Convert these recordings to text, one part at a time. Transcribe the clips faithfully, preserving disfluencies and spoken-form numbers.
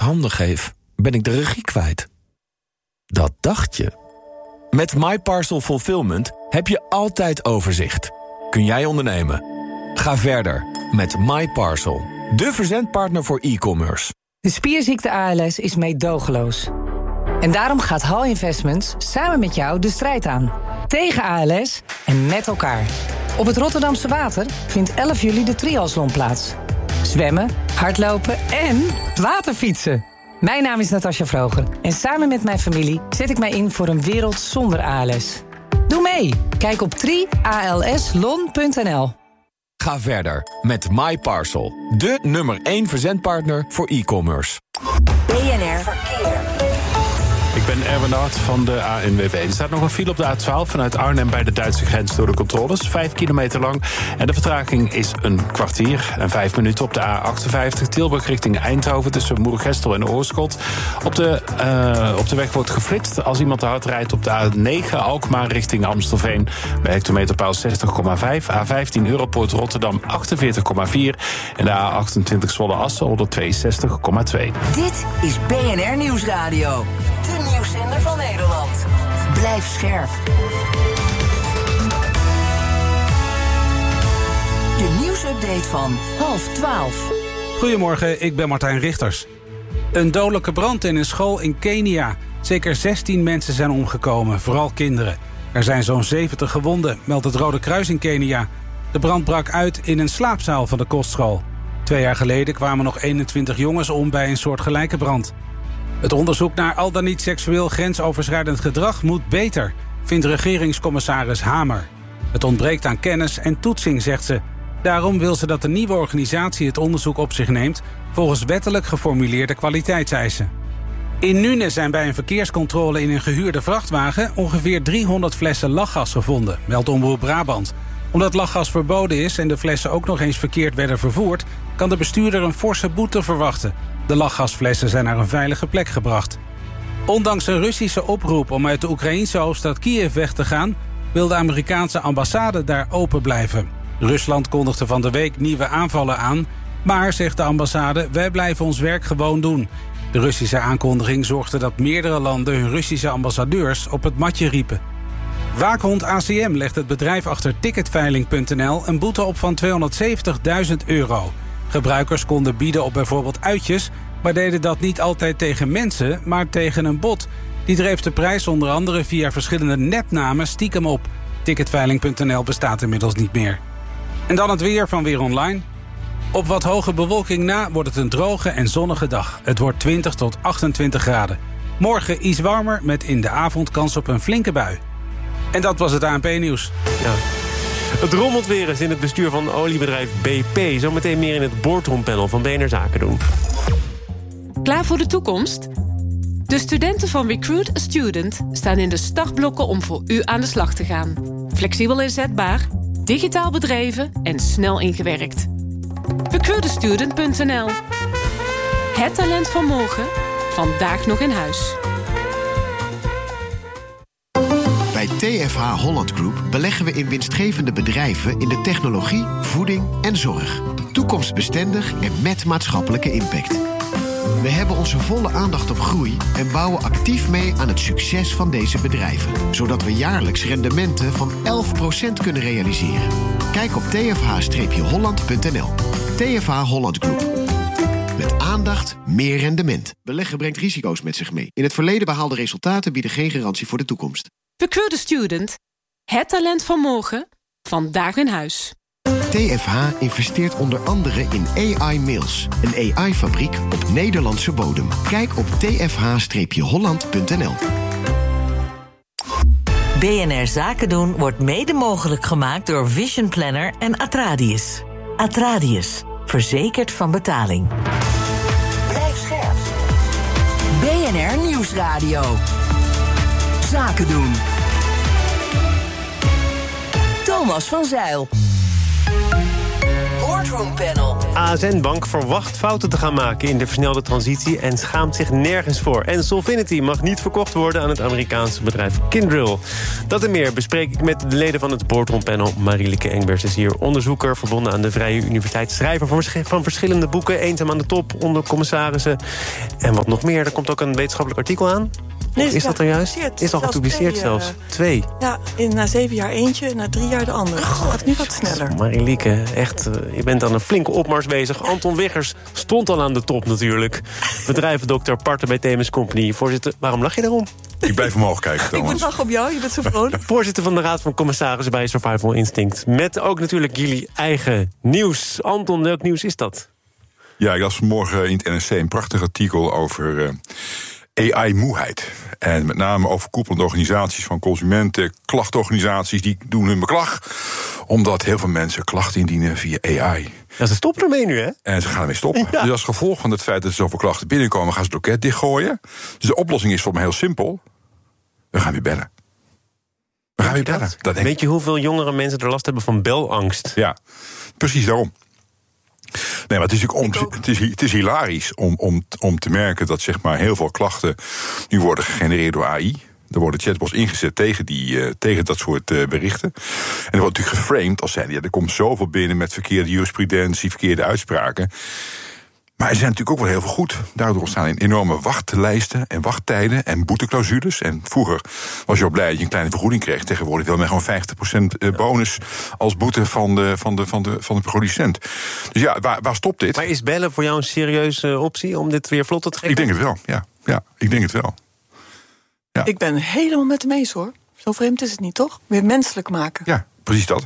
handen geef, ben ik de regie kwijt. Dat dacht je. Met MyParcel Fulfillment heb je altijd overzicht. Kun jij ondernemen? Ga verder met MyParcel, de verzendpartner voor e-commerce. De spierziekte A L S is meedogenloos. En daarom gaat Hall Investments samen met jou de strijd aan. Tegen A L S en met elkaar. Op het Rotterdamse Water vindt elf juli de triathlon plaats. Zwemmen, hardlopen en waterfietsen. Mijn naam is Natasja Vroger en samen met mijn familie zet ik mij in voor een wereld zonder A L S. Doe mee! Kijk op tri a l s lon punt n l. Ga verder met MyParcel, de nummer één verzendpartner voor e-commerce. B N R Verkeer. Ik ben Erwin Hart van de A N W B. Er staat nog een file op de A twaalf vanuit Arnhem bij de Duitse grens door de controles. Vijf kilometer lang. En de vertraging is een kwartier en vijf minuten op de A achtenvijftig. Tilburg richting Eindhoven tussen Moergestel en Oorschot. Op de, uh, op de weg wordt geflitst als iemand te hard rijdt op de A negen Alkmaar richting Amstelveen. Bij hectometerpaal zestig komma vijf. A vijftien Europoort Rotterdam achtenveertig komma vier. En de A achtentwintig Zwolle-Assen honderdtweeënzestig komma twee. Dit is B N R Nieuwsradio. De nieuwszender van Nederland. Blijf scherp. De nieuwsupdate van half twaalf. Goedemorgen, ik ben Martijn Richters. Een dodelijke brand in een school in Kenia. Zeker zestien mensen zijn omgekomen, vooral kinderen. Er zijn zo'n zeventig gewonden, meldt het Rode Kruis in Kenia. De brand brak uit in een slaapzaal van de kostschool. Twee jaar geleden kwamen nog eenentwintig jongens om bij een soortgelijke brand. Het onderzoek naar al dan niet seksueel grensoverschrijdend gedrag moet beter, vindt regeringscommissaris Hamer. Het ontbreekt aan kennis en toetsing, zegt ze. Daarom wil ze dat de nieuwe organisatie het onderzoek op zich neemt volgens wettelijk geformuleerde kwaliteitseisen. In Nune zijn bij een verkeerscontrole in een gehuurde vrachtwagen ongeveer driehonderd flessen lachgas gevonden, meldt Omroep Brabant. Omdat lachgas verboden is en de flessen ook nog eens verkeerd werden vervoerd, kan de bestuurder een forse boete verwachten. De lachgasflessen zijn naar een veilige plek gebracht. Ondanks een Russische oproep om uit de Oekraïense hoofdstad Kiev weg te gaan, wil de Amerikaanse ambassade daar open blijven. Rusland kondigde van de week nieuwe aanvallen aan, maar, zegt de ambassade, wij blijven ons werk gewoon doen. De Russische aankondiging zorgde dat meerdere landen hun Russische ambassadeurs op het matje riepen. Waakhond A C M legt het bedrijf achter ticketveiling punt n l een boete op van tweehonderdzeventigduizend euro. Gebruikers konden bieden op bijvoorbeeld uitjes, maar deden dat niet altijd tegen mensen, maar tegen een bot. Die dreef de prijs onder andere via verschillende nepnamen stiekem op. ticketveiling punt n l bestaat inmiddels niet meer. En dan het weer van Weer Online. Op wat hoge bewolking na wordt het een droge en zonnige dag. Het wordt twintig tot achtentwintig graden. Morgen iets warmer met in de avond kans op een flinke bui. En dat was het A N P-nieuws. Ja. Het rommelt weer eens in het bestuur van oliebedrijf B P. Zometeen meer in het boardroompanel van B N R Zaken doen. Klaar voor de toekomst? De studenten van Recruit a Student staan in de startblokken om voor u aan de slag te gaan. Flexibel inzetbaar, digitaal bedreven en snel ingewerkt. recruit a student punt n l. Het talent van morgen, vandaag nog in huis. Bij T F H Holland Group beleggen we in winstgevende bedrijven in de technologie, voeding en zorg. Toekomstbestendig en met maatschappelijke impact. We hebben onze volle aandacht op groei en bouwen actief mee aan het succes van deze bedrijven. Zodat we jaarlijks rendementen van elf procent kunnen realiseren. Kijk op t f h holland punt n l. T F H Holland Group. Met aandacht, meer rendement. Beleggen brengt risico's met zich mee. In het verleden behaalde resultaten bieden geen garantie voor de toekomst. Recruit a Student. Het talent van morgen, vandaag in huis. T F H investeert onder andere in A I Mails. Een A I-fabriek op Nederlandse bodem. Kijk op t f h holland punt n l. B N R Zaken doen wordt mede mogelijk gemaakt door Vision Planner en Atradius. Atradius, verzekerd van betaling. Blijf scherp. B N R Nieuwsradio. Zaken doen. Thomas van Zijl. Boardroom Panel. A S N-bank verwacht fouten te gaan maken in de versnelde transitie en schaamt zich nergens voor. En Solvinity mag niet verkocht worden aan het Amerikaanse bedrijf Kyndryl. Dat en meer bespreek ik met de leden van het Boardroom Panel. Marieleke Engbers is hier onderzoeker, verbonden aan de Vrije Universiteit. Schrijver van verschillende boeken, Eenzaam aan de top, onder commissarissen. En wat nog meer, er komt ook een wetenschappelijk artikel aan. Nee, is, is dat er juist? Is al gepubliceerd twee, zelfs? Uh, twee? Ja, in, na zeven jaar eentje, na drie jaar de andere. Het gaat nu wat sneller. Marieleke, echt, uh, je bent aan een flinke opmars bezig. Anton Wiggers stond al aan de top natuurlijk. Bedrijvendokter, partner bij T M S Company. Voorzitter, waarom lach je daarom? Ik blijf omhoog kijken, Thomas. Ik moet lachen op jou, je bent zo vrolijk. Voorzitter van de Raad van Commissarissen bij Survival Instinct. Met ook natuurlijk jullie eigen nieuws. Anton, welk nieuws is dat? Ja, ik las vanmorgen in het N R C een prachtig artikel over Uh, A I-moeheid. En met name overkoepelende organisaties van consumenten, klachtorganisaties, die doen hun beklag. Omdat heel veel mensen klachten indienen via A I. Ja, ze stoppen ermee nu, hè? En ze gaan ermee stoppen. Ja. Dus als gevolg van het feit dat er zoveel klachten binnenkomen, gaan ze het loket dichtgooien. Dus de oplossing is voor mij heel simpel. We gaan weer bellen. We gaan weer bellen. Dat Weet ik. je hoeveel jongere mensen er last hebben van belangst? Ja, precies daarom. Nee, maar het is natuurlijk om, het is, het is hilarisch om, om, om te merken dat zeg maar heel veel klachten nu worden gegenereerd door A I. Er worden chatbots ingezet tegen, die, uh, tegen dat soort uh, berichten. En er wordt natuurlijk geframed als zijnde, ja, er komt zoveel binnen met verkeerde jurisprudentie, verkeerde uitspraken. Maar er zijn natuurlijk ook wel heel veel goed. Daardoor ontstaan enorme wachtlijsten en wachttijden en boeteclausules. En vroeger was je al blij dat je een kleine vergoeding kreeg. Tegenwoordig wil men gewoon vijftig procent bonus als boete van de, van de, van de, van de producent. Dus ja, waar, waar stopt dit? Maar is bellen voor jou een serieuze optie om dit weer vlot te trekken? Ik denk het wel, ja. ja ik denk het wel. Ja. Ik ben helemaal met hem eens, hoor. Zo vreemd is het niet, toch? Weer menselijk maken. Ja, precies dat.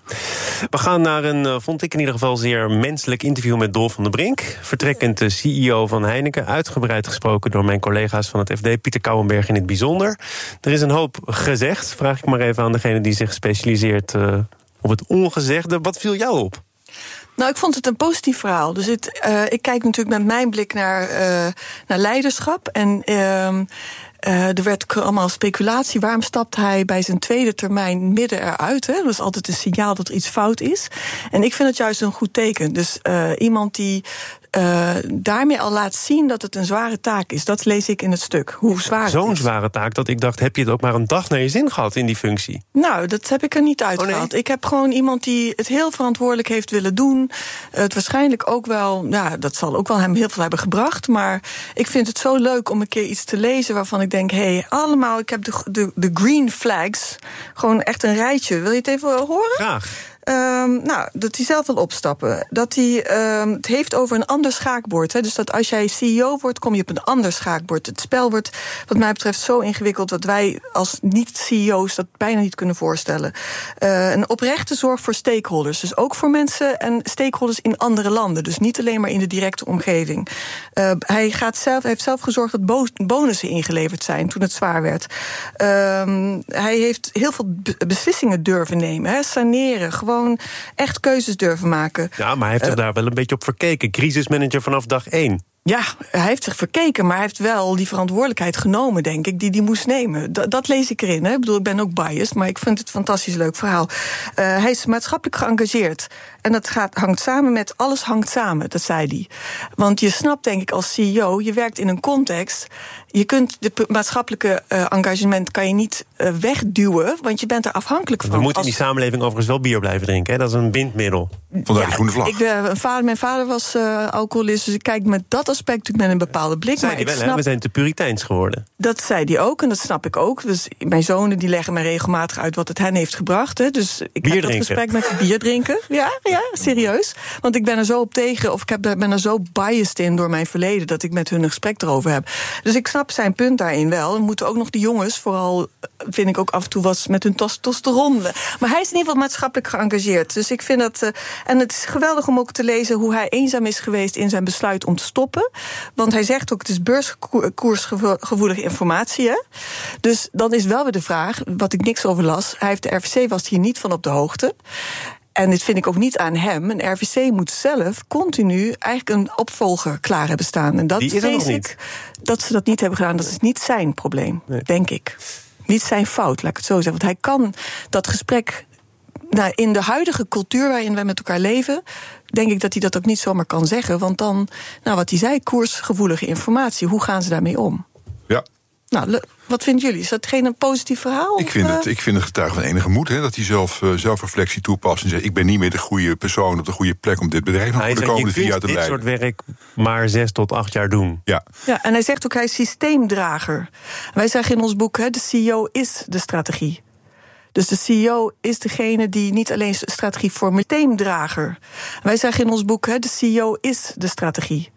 We gaan naar een, vond ik in ieder geval, zeer menselijk interview met Dolf van der Brink. Vertrekkend C E O van Heineken. Uitgebreid gesproken door mijn collega's van het F D, Pieter Kouwenberg in het bijzonder. Er is een hoop gezegd. Vraag ik maar even aan degene die zich specialiseert uh, op het ongezegde. Wat viel jou op? Nou, ik vond het een positief verhaal. Dus het, uh, ik kijk natuurlijk met mijn blik naar, uh, naar leiderschap. En Uh, Uh, er werd allemaal speculatie. Waarom stapt hij bij zijn tweede termijn midden eruit? Hè? Dat is altijd een signaal dat er iets fout is. En ik vind het juist een goed teken. Dus uh, iemand die uh, daarmee al laat zien dat het een zware taak is. Dat lees ik in het stuk. Hoe zwaar Zo'n het is. zware taak dat ik dacht, heb je het ook maar een dag naar je zin gehad in die functie? Nou, dat heb ik er niet uitgehaald. Oh, nee? Ik heb gewoon iemand die het heel verantwoordelijk heeft willen doen. Het waarschijnlijk ook wel, ja, dat zal ook wel hem heel veel hebben gebracht. Maar ik vind het zo leuk om een keer iets te lezen waarvan ik denk, hé, hey, allemaal, ik heb de, de, de green flags. Gewoon echt een rijtje. Wil je het even horen? Graag. Um, nou, dat hij zelf wil opstappen. Dat hij um, het heeft over een ander schaakbord. Hè. Dus dat als jij C E O wordt, kom je op een ander schaakbord. Het spel wordt, wat mij betreft, zo ingewikkeld dat wij als niet-C E O's dat bijna niet kunnen voorstellen. Uh, een oprechte zorg voor stakeholders. Dus ook voor mensen en stakeholders in andere landen. Dus niet alleen maar in de directe omgeving. Uh, hij gaat zelf, heeft zelf gezorgd dat bo- bonussen ingeleverd zijn toen het zwaar werd. Um, hij heeft heel veel be- beslissingen durven nemen. Hè. Saneren, gewoon Gewoon echt keuzes durven maken. Ja, maar hij heeft zich uh, daar wel een beetje op verkeken. Crisismanager vanaf dag één. Ja, hij heeft zich verkeken, maar hij heeft wel die verantwoordelijkheid genomen, denk ik, die hij moest nemen. Dat, dat lees ik erin. Hè. Ik bedoel, ik ben ook biased, maar ik vind het een fantastisch leuk verhaal. Uh, hij is maatschappelijk geëngageerd. En dat gaat, hangt samen met alles hangt samen, dat zei hij. Want je snapt, denk ik, als C E O, je werkt in een context. Je kunt de maatschappelijke uh, engagement kan je niet uh, wegduwen, want je bent er afhankelijk van. We moeten als... in die samenleving overigens wel bier blijven drinken, hè? Dat is een bindmiddel. Vandaar ja, die groene vlag. Ik, uh, een vader, mijn vader was uh, alcoholist, dus ik kijk met dat aspect natuurlijk met een bepaalde blik. Zei maar ik wel, snap... hè? We zijn te puriteins geworden. Dat zei hij ook, en dat snap ik ook. Dus mijn zonen die leggen mij regelmatig uit wat het hen heeft gebracht. Hè. Dus ik bier heb drinken. dat gesprek met bier drinken. Ja, ja, serieus. Want ik ben er zo op tegen, of ik heb, ben er zo biased in door mijn verleden, dat ik met hun een gesprek erover heb. Dus ik snap zijn punt daarin wel. We moeten ook nog de jongens, vooral vind ik ook af en toe wat met hun testosteron. Maar hij is in ieder geval maatschappelijk geëngageerd. Dus ik vind dat. Uh, en het is geweldig om ook te lezen hoe hij eenzaam is geweest in zijn besluit om te stoppen. Want hij zegt ook, het is beurskoersgevoelige informatie. Hè? Dus dan is wel weer de vraag, wat ik niks over las. Hij heeft de R V C was hier niet van op de hoogte. En dit vind ik ook niet aan hem. Een R V C moet zelf continu eigenlijk een opvolger klaar hebben staan. En dat Die is er nog vrees niet. ik dat ze dat niet hebben gedaan. Dat is niet zijn probleem, nee. denk ik. Niet zijn fout, laat ik het zo zeggen. Want hij kan dat gesprek, nou, in de huidige cultuur waarin wij met elkaar leven, denk ik dat hij dat ook niet zomaar kan zeggen. Want dan, nou wat hij zei, koersgevoelige informatie. Hoe gaan ze daarmee om? Ja. Nou, wat vinden jullie? Is dat geen een positief verhaal? Ik vind, het, ik vind het getuige van enige moed, hè, dat hij zelf uh, zelfreflectie toepast en zegt: ik ben niet meer de goede persoon op de goede plek om dit bedrijf nog voor de komende vier jaar te leiden. Dit soort werk maar zes tot acht jaar doen. Ja. Ja, en hij zegt ook, hij is systeemdrager. Wij zeggen in ons boek, hè, de C E O is de strategie. Dus de C E O is degene die niet alleen strategie formuleert, systeemdrager. Wij zeggen in ons boek, hè, de C E O is de strategie.